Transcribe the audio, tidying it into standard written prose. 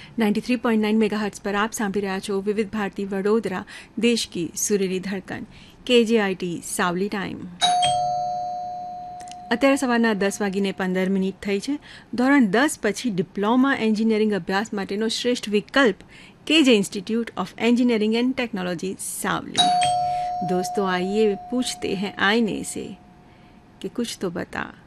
93.9 megahertz पर आप સાંભળી રહ્યા છો વિવિધ ભારતી વડોદરા દેશ की સુરીલી ધડકન KJIT સાવલી ટાઈમ. અત્યારે સવારના 10:15 થઈ છે. ધોરણ 10 પછી ડિપ્લોમા એન્જિનિયરિંગ અભ્યાસ માટેનો શ્રેષ્ઠ વિકલ્પ KJ institute of engineering and technology सावली. दोस्तों आइए पूछते हैं आईने से कि कुछ तो बता,